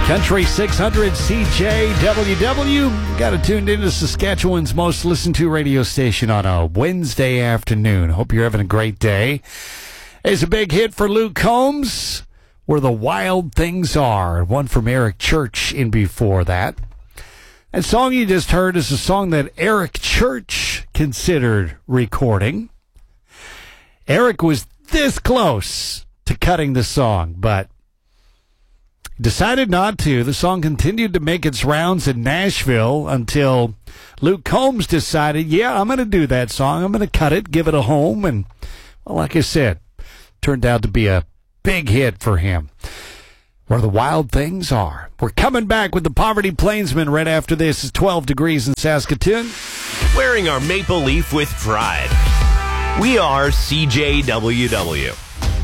Country 600 CJWW. Got it tuned into Saskatchewan's most listened to radio station on a Wednesday afternoon. Hope you're having a great day. It's a big hit for Luke Combs, Where the Wild Things Are. One from Eric Church in before that. That song you just heard is a song that Eric Church considered recording. Eric was this close to cutting the song, but decided not to. The song continued to make its rounds in Nashville until Luke Combs decided, yeah, I'm going to do that song. I'm going to cut it, give it a home. And, well, like I said, turned out to be a big hit for him. Where the Wild Things Are. We're coming back with the Poverty Plainsman right after this. It's 12 degrees in Saskatoon. Wearing our maple leaf with pride. We are CJWW.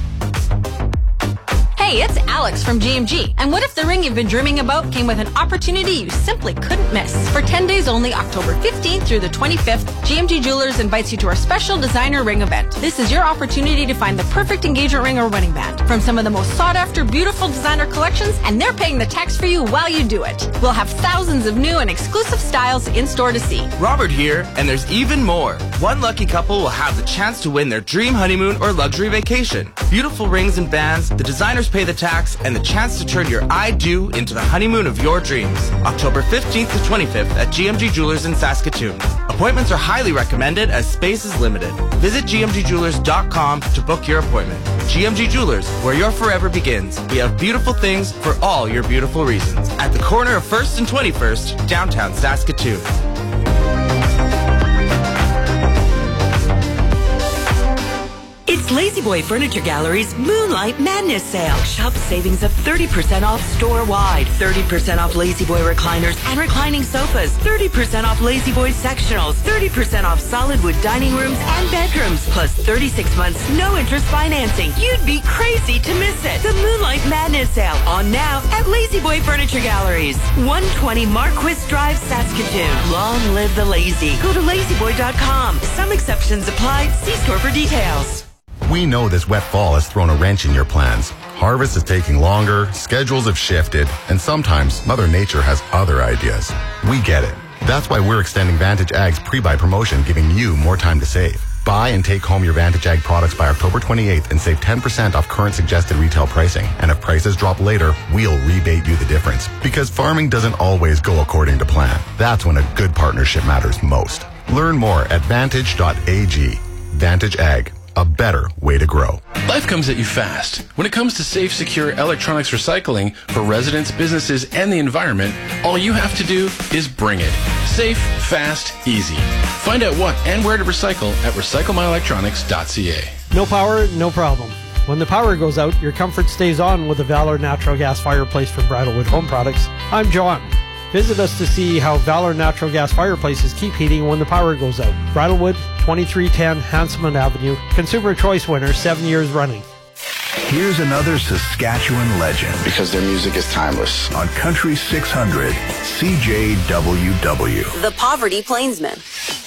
Hey, it's Alex from GMG. And what if the ring you've been dreaming about came with an opportunity you simply couldn't miss? For 10 days only, October 15th through the 25th, GMG Jewelers invites you to our special designer ring event. This is your opportunity to find the perfect engagement ring or wedding band from some of the most sought-after, beautiful designer collections, and they're paying the tax for you while you do it. We'll have thousands of new and exclusive styles in store to see. Robert here, and there's even more. One lucky couple will have the chance to win their dream honeymoon or luxury vacation. Beautiful rings and bands, the designers pay the tax, and the chance to turn your I do into the honeymoon of your dreams. October 15th to 25th at GMG Jewelers in Saskatoon. Appointments are highly recommended as space is limited. Visit gmgjewelers.com to book your appointment. GMG Jewelers, where your forever begins. We have beautiful things for all your beautiful reasons. At the corner of 1st and 21st, downtown Saskatoon. It's La-Z-Boy Furniture Gallery's Moonlight Madness Sale. Shop savings of 30% off store-wide, 30% off La-Z-Boy recliners and reclining sofas, 30% off La-Z-Boy sectionals, 30% off solid wood dining rooms and bedrooms, plus 36 months no-interest financing. You'd be crazy to miss it. The Moonlight Madness Sale on now at La-Z-Boy Furniture Galleries, 120 Marquis Drive, Saskatoon. Long live the lazy. Go to lazyboy.com. Some exceptions apply. See store for details. We know this wet fall has thrown a wrench in your plans. Harvest is taking longer, schedules have shifted, and sometimes Mother Nature has other ideas. We get it. That's why we're extending Vantage Ag's pre-buy promotion, giving you more time to save. Buy and take home your Vantage Ag products by October 28th and save 10% off current suggested retail pricing. And if prices drop later, we'll rebate you the difference. Because farming doesn't always go according to plan. That's when a good partnership matters most. Learn more at vantage.ag. Vantage Ag. A better way to grow. Life comes at you fast. When it comes to safe, secure electronics recycling for residents, businesses, and the environment, all you have to do is bring it. Safe, fast, easy. Find out what and where to recycle at recyclemyelectronics.ca. No power, no problem. When the power goes out, your comfort stays on with the Valor Natural Gas Fireplace from Bridalwood Home Products. I'm John. Visit us to see how Valor Natural Gas Fireplaces keep heating when the power goes out. Bridalwood, 2310 Hanselman Avenue. Consumer Choice winner 7 years running. Here's another Saskatchewan legend. Because their music is timeless. On Country 600, CJWW. The Poverty Plainsman.